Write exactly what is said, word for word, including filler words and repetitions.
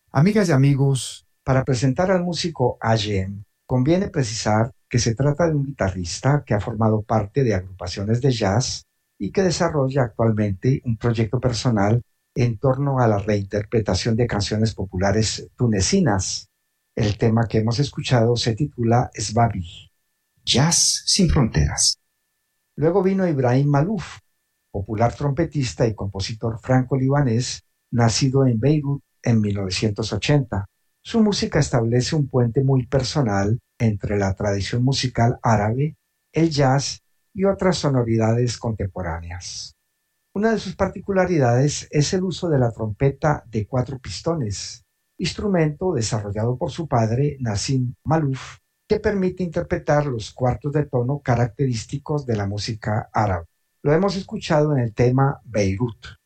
Amigas y amigos, para presentar al músico Ayem, conviene precisar que se trata de un guitarrista que ha formado parte de agrupaciones de jazz y que desarrolla actualmente un proyecto personal en torno a la reinterpretación de canciones populares tunecinas. El tema que hemos escuchado se titula Sbabi. Jazz sin fronteras. Luego vino Ibrahim Malouf, popular trompetista y compositor franco-libanés, nacido en Beirut en mil novecientos ochenta. Su música establece un puente muy personal entre la tradición musical árabe, el jazz y otras sonoridades contemporáneas. Una de sus particularidades es el uso de la trompeta de cuatro pistones, instrumento desarrollado por su padre Nassim Malouf, que permite interpretar los cuartos de tono característicos de la música árabe. Lo hemos escuchado en el tema Beirut.